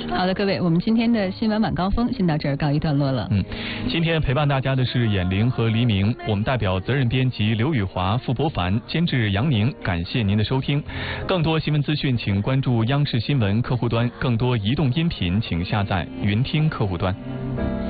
好的，各位，我们今天的新闻晚高峰先到这儿告一段落了。 今天陪伴大家的是闫玲和黎明，我们代表责任编辑刘宇华、傅博凡，监制杨宁，感谢您的收听。更多新闻资讯，请关注央视新闻客户端；更多移动音频，请下载云听客户端。